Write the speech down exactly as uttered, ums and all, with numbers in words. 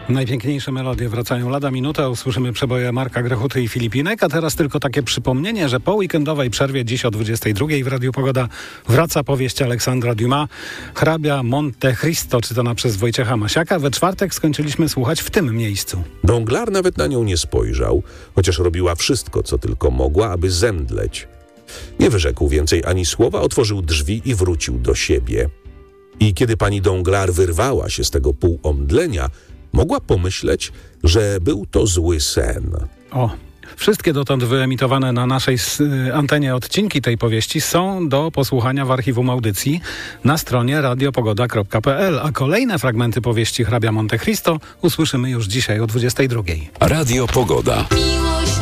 Najpiękniejsze melodie wracają lada minutę. Usłyszymy przeboje Marka Grechuty i Filipinek, a teraz tylko takie przypomnienie, że po weekendowej przerwie dziś o dwudziestej drugiej w Radiu Pogoda wraca powieść Aleksandra Dumas Hrabia Monte Cristo, czytana przez Wojciecha Masiaka. We czwartek skończyliśmy słuchać w tym miejscu. Danglars nawet na nią nie spojrzał, chociaż robiła wszystko, co tylko mogła, aby zemdleć. Nie wyrzekł więcej ani słowa, otworzył drzwi i wrócił do siebie. I kiedy pani Danglars wyrwała się z tego półomdlenia, mogła pomyśleć, że był to zły sen. O, wszystkie dotąd wyemitowane na naszej antenie odcinki tej powieści są do posłuchania w archiwum audycji na stronie radiopogoda kropka p l, a kolejne fragmenty powieści Hrabia Monte Cristo usłyszymy już dzisiaj o dwudziestej drugiej. Radio Pogoda.